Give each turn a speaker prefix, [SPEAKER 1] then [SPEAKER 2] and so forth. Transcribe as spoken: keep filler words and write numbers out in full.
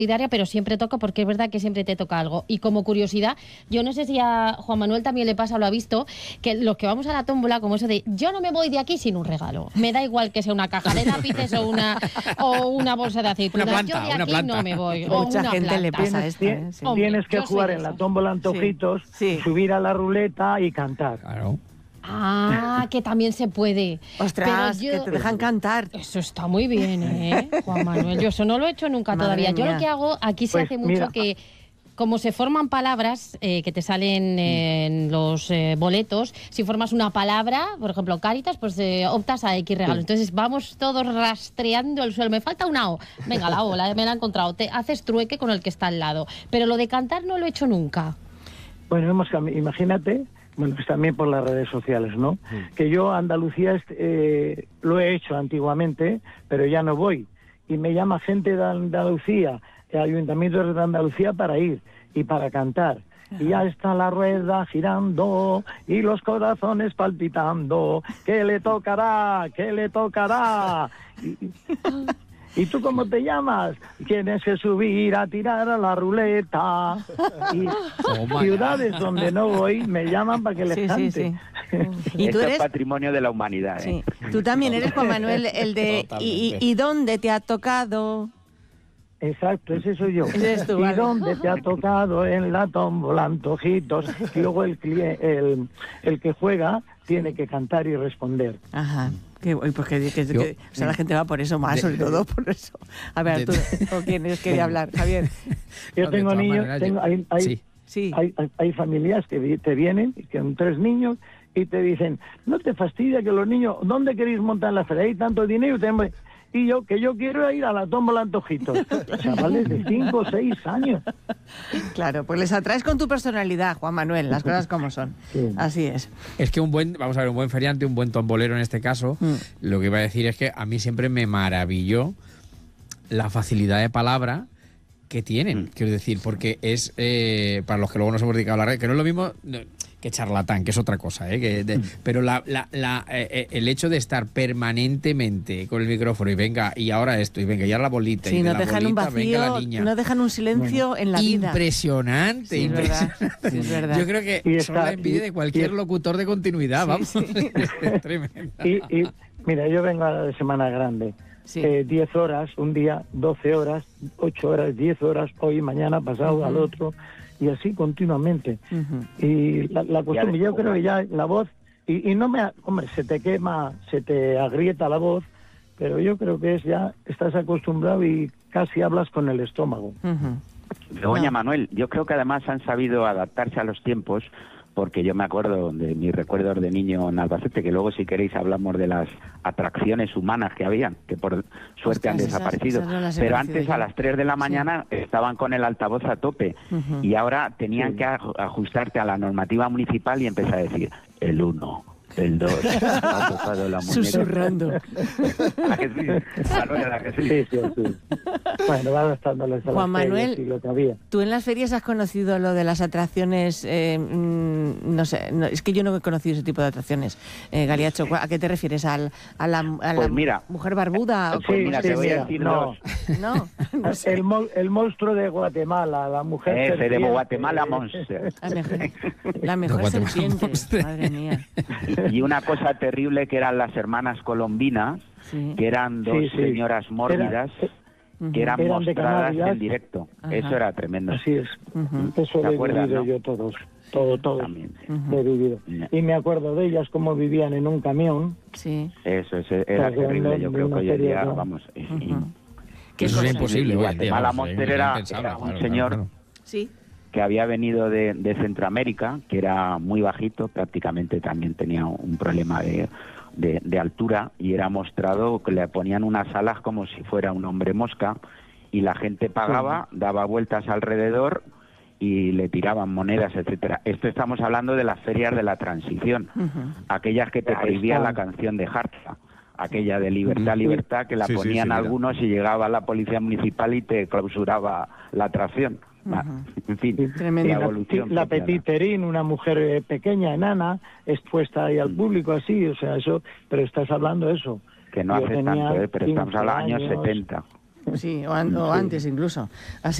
[SPEAKER 1] solidaria, pero siempre toco porque es verdad que siempre te toca algo. Y como curiosidad, yo no sé si a Juan Manuel también le pasa o lo ha visto, que los que vamos a la tómbola, como eso de yo no me voy de aquí sin un regalo. Me da igual que sea una caja de lápices o una o una bolsa de aceitunas.
[SPEAKER 2] Una planta,
[SPEAKER 1] yo de
[SPEAKER 2] una
[SPEAKER 1] aquí
[SPEAKER 2] planta.
[SPEAKER 1] no me voy.
[SPEAKER 3] O mucha
[SPEAKER 1] una
[SPEAKER 3] gente
[SPEAKER 1] planta.
[SPEAKER 3] le pasa esto. ¿eh?
[SPEAKER 4] Tienes,
[SPEAKER 3] Sí.
[SPEAKER 1] Hombre,
[SPEAKER 4] tienes que
[SPEAKER 1] yo soy
[SPEAKER 4] jugar
[SPEAKER 1] de
[SPEAKER 4] en la
[SPEAKER 1] esas.
[SPEAKER 4] tómbola antojitos,
[SPEAKER 3] Sí. Sí.
[SPEAKER 4] subir a la ruleta y cantar.
[SPEAKER 2] Claro.
[SPEAKER 1] Ah, que también se puede.
[SPEAKER 3] Ostras,
[SPEAKER 1] Pero yo-
[SPEAKER 3] que te dejan cantar.
[SPEAKER 1] Eso está muy bien, ¿eh, Juan Manuel? Yo eso no lo he hecho nunca
[SPEAKER 3] Madre
[SPEAKER 1] todavía. Yo
[SPEAKER 3] mía.
[SPEAKER 1] lo que hago, aquí se
[SPEAKER 4] Pues
[SPEAKER 1] hace mucho
[SPEAKER 4] mira.
[SPEAKER 1] que, como se forman palabras eh, que te salen en los eh, boletos, si formas una palabra, por ejemplo, Cáritas, pues eh, optas a X regalo.
[SPEAKER 4] Sí.
[SPEAKER 1] Entonces vamos todos rastreando el suelo. Me falta una O. Venga, la O, la, me la he encontrado. Te haces trueque con el que está al lado. Pero lo de cantar no lo he hecho nunca.
[SPEAKER 4] Bueno, hemos cambi- imagínate, bueno, pues también por las redes sociales, ¿no? Que yo a Andalucía est- eh, lo he hecho antiguamente, pero ya no voy. Y me llama gente de Andalucía, ayuntamientos de Andalucía para ir y para cantar. Y ya está la rueda girando y los corazones palpitando. ¿Qué le tocará? ¿Qué le tocará? Y, ¿Y tú cómo te llamas? Tienes que subir a tirar a la ruleta. Y
[SPEAKER 2] Toma
[SPEAKER 4] ciudades donde no voy me llaman para que les
[SPEAKER 3] Sí, sí,
[SPEAKER 4] cante.
[SPEAKER 3] sí. Y tú
[SPEAKER 5] Esto
[SPEAKER 3] eres...
[SPEAKER 5] es patrimonio de la humanidad. ¿eh?
[SPEAKER 3] Sí. Tú también eres, Juan Manuel, el de... ¿Y, y, y dónde te ha tocado?
[SPEAKER 4] Exacto, ese soy yo.
[SPEAKER 3] Ese eres tú,
[SPEAKER 4] ¿Y
[SPEAKER 3] vale.
[SPEAKER 4] dónde te ha tocado? En la tómbola, antojitos. Y luego el, cli- el, el que juega tiene que cantar y responder.
[SPEAKER 3] Ajá. Que, uy, pues que, que-
[SPEAKER 2] Yo-
[SPEAKER 3] que- o sea, la gente va por eso más,
[SPEAKER 2] de-
[SPEAKER 3] sobre todo por eso. A ver,
[SPEAKER 2] de-
[SPEAKER 3] Arturo, ¿o quién es? Quería hablar? Javier.
[SPEAKER 4] Yo
[SPEAKER 2] No, de
[SPEAKER 4] tengo
[SPEAKER 2] todas
[SPEAKER 4] niños,
[SPEAKER 2] maneras,
[SPEAKER 4] tengo,
[SPEAKER 2] yo-
[SPEAKER 4] hay, hay,
[SPEAKER 2] sí.
[SPEAKER 3] Sí.
[SPEAKER 4] hay, hay- hay familias que vi- te vienen, que son tres niños, y te dicen, no te fastidia que los niños, ¿dónde queréis montar la feria? Hay tanto dinero, tenemos... Y yo, que yo quiero ir a la tómbola antojitos. Chavales de cinco o seis años.
[SPEAKER 3] Claro, pues les atraes con tu personalidad, Juan Manuel, las cosas como son.
[SPEAKER 4] Sí.
[SPEAKER 3] Así es.
[SPEAKER 2] Es que un buen, vamos a ver, un buen feriante, un buen tombolero en este caso,
[SPEAKER 3] Mm.
[SPEAKER 2] lo que iba a decir es que a mí siempre me maravilló la facilidad de palabra que tienen, quiero decir, porque es, eh, para los que luego nos hemos dedicado a la red, que no es lo mismo no, que charlatán, que es otra cosa, ¿eh? Que de- pero la, la, la, eh, el hecho de estar permanentemente con el micrófono y venga, y ahora esto, y venga, y ahora la bolita, y
[SPEAKER 3] Sí,
[SPEAKER 2] de
[SPEAKER 3] no
[SPEAKER 2] la
[SPEAKER 3] dejan un
[SPEAKER 2] bolita, venga la
[SPEAKER 3] vacío,
[SPEAKER 2] niña.
[SPEAKER 3] no dejan un silencio en la vida.
[SPEAKER 2] Impresionante,
[SPEAKER 3] Sí, es verdad,
[SPEAKER 2] impresionante.
[SPEAKER 3] sí, es verdad.
[SPEAKER 2] Yo creo que
[SPEAKER 4] Y
[SPEAKER 2] son
[SPEAKER 4] está-
[SPEAKER 2] la envidia
[SPEAKER 4] y-
[SPEAKER 2] de cualquier
[SPEAKER 4] y-
[SPEAKER 2] locutor de continuidad,
[SPEAKER 3] Sí,
[SPEAKER 2] vamos.
[SPEAKER 3] sí.
[SPEAKER 2] Es tremendo.
[SPEAKER 4] Y, y mira, yo vengo a la de Semana Grande.
[SPEAKER 3] Sí.
[SPEAKER 4] Eh, diez horas, un día, doce horas, ocho horas, diez horas, hoy, mañana, pasado,
[SPEAKER 3] Ujú.
[SPEAKER 4] al otro, y así continuamente.
[SPEAKER 3] Ujú.
[SPEAKER 4] Y la, la costumbre,
[SPEAKER 5] Ya
[SPEAKER 4] yo
[SPEAKER 5] de-
[SPEAKER 4] creo que ya la voz, y, y no me, ha- hombre, se te quema, se te agrieta la voz, pero yo creo que es ya, estás acostumbrado y casi hablas con el estómago.
[SPEAKER 3] Ujú.
[SPEAKER 5] Begoña,
[SPEAKER 3] No.
[SPEAKER 5] Manuel, yo creo que además han sabido adaptarse a los tiempos, porque yo me acuerdo de mis recuerdos de niño en Albacete, que luego si queréis hablamos de las atracciones humanas que habían, que por suerte han
[SPEAKER 3] Ostras, esas-
[SPEAKER 5] desaparecido.
[SPEAKER 3] esas no las he
[SPEAKER 5] Pero
[SPEAKER 3] conocido
[SPEAKER 5] antes
[SPEAKER 3] yo.
[SPEAKER 5] a las tres de la mañana estaban con el altavoz a tope
[SPEAKER 3] Ujú.
[SPEAKER 5] y ahora tenían
[SPEAKER 4] Sí.
[SPEAKER 5] que aj- ajustarte a la normativa municipal y empezar a decir el uno, el dos, ha tocado la muñeca.
[SPEAKER 3] Susurrando.
[SPEAKER 5] ¿A que sí? Manuel, ¿a que sí?
[SPEAKER 4] Sí, sí, sí. Bueno, va adaptándoles a
[SPEAKER 3] Juan
[SPEAKER 4] las ferias
[SPEAKER 3] Manuel,
[SPEAKER 4] y lo que había.
[SPEAKER 3] ¿Tú en las ferias has conocido lo de las atracciones? eh, mm, no sé, no, es que yo no he conocido ese tipo de atracciones. Eh, Galiacho, ¿a qué te refieres? ¿Al, a la, a la
[SPEAKER 5] Pues mira.
[SPEAKER 3] mujer barbuda?
[SPEAKER 5] Pues mira, te voy a
[SPEAKER 4] mira,
[SPEAKER 5] decir
[SPEAKER 4] no.
[SPEAKER 5] dos.
[SPEAKER 3] No, no sé.
[SPEAKER 4] El, mo- el monstruo de Guatemala, la mujer
[SPEAKER 5] Ese de
[SPEAKER 4] serpiente.
[SPEAKER 5] Guatemala Monster.
[SPEAKER 3] La mejor, la mejor
[SPEAKER 2] De Guatemala,
[SPEAKER 3] serpiente,
[SPEAKER 2] monstruo.
[SPEAKER 3] madre mía.
[SPEAKER 5] Y una cosa terrible que eran las hermanas colombinas,
[SPEAKER 3] Sí.
[SPEAKER 5] que eran dos
[SPEAKER 4] Sí, sí.
[SPEAKER 5] señoras mórbidas,
[SPEAKER 3] Ujú.
[SPEAKER 5] que eran
[SPEAKER 4] Eran de
[SPEAKER 5] mostradas
[SPEAKER 4] Canarias.
[SPEAKER 5] en directo.
[SPEAKER 3] Ajá.
[SPEAKER 5] Eso era tremendo.
[SPEAKER 4] Así es.
[SPEAKER 3] Ujú.
[SPEAKER 4] Eso
[SPEAKER 5] ¿Te
[SPEAKER 4] lo he
[SPEAKER 5] acuerdas,
[SPEAKER 4] vivido
[SPEAKER 5] no?
[SPEAKER 4] yo todos. Todo, todo.
[SPEAKER 5] También, sí.
[SPEAKER 3] Ujú.
[SPEAKER 4] Lo he vivido.
[SPEAKER 5] Ya.
[SPEAKER 4] Y me acuerdo de ellas, cómo vivían en un camión.
[SPEAKER 3] Sí.
[SPEAKER 5] Eso, eso era
[SPEAKER 4] Porque
[SPEAKER 5] terrible.
[SPEAKER 4] no-
[SPEAKER 5] Yo creo que
[SPEAKER 4] no
[SPEAKER 5] hoy en
[SPEAKER 4] sería,
[SPEAKER 5] día,
[SPEAKER 4] ¿no?
[SPEAKER 5] vamos... es-
[SPEAKER 3] Ujú.
[SPEAKER 2] Que eso
[SPEAKER 3] cosa?
[SPEAKER 2] es imposible
[SPEAKER 5] Y
[SPEAKER 2] hoy en día.
[SPEAKER 5] Guatemala
[SPEAKER 2] vamos,
[SPEAKER 5] Monster
[SPEAKER 2] es
[SPEAKER 5] era-
[SPEAKER 2] impensable,
[SPEAKER 5] era un
[SPEAKER 2] claro,
[SPEAKER 5] señor
[SPEAKER 2] claro,
[SPEAKER 3] Sí.
[SPEAKER 5] que había venido de, de Centroamérica, que era muy bajito, prácticamente también tenía un problema de, de, de altura, y era mostrado que le ponían unas alas como si fuera un hombre mosca, y la gente pagaba, daba vueltas alrededor y le tiraban monedas, etcétera. Esto estamos hablando de las ferias de la transición,
[SPEAKER 3] Ujú.
[SPEAKER 5] aquellas que te
[SPEAKER 4] Ahí
[SPEAKER 5] prohibían
[SPEAKER 4] está.
[SPEAKER 5] la canción de Harta, aquella de Libertad,
[SPEAKER 2] Ujú.
[SPEAKER 5] Libertad, que la
[SPEAKER 2] Sí, sí,
[SPEAKER 5] ponían
[SPEAKER 2] sí, mira.
[SPEAKER 5] algunos y llegaba la policía municipal y te clausuraba la atracción. Va, en fin,
[SPEAKER 3] Tremendo.
[SPEAKER 5] la
[SPEAKER 4] La,
[SPEAKER 5] evolución.
[SPEAKER 4] la
[SPEAKER 5] que
[SPEAKER 4] Petit Terín, una mujer eh, pequeña, enana, expuesta ahí al público así, o sea, eso, pero estás hablando de eso.
[SPEAKER 5] que no
[SPEAKER 4] Yo
[SPEAKER 5] hace
[SPEAKER 4] tenía
[SPEAKER 5] tanto, ¿eh? Pero estamos
[SPEAKER 4] quince
[SPEAKER 5] hablando de años
[SPEAKER 4] años.
[SPEAKER 5] setenta.
[SPEAKER 3] Sí, o, an- o
[SPEAKER 4] Sí.
[SPEAKER 3] antes incluso. Así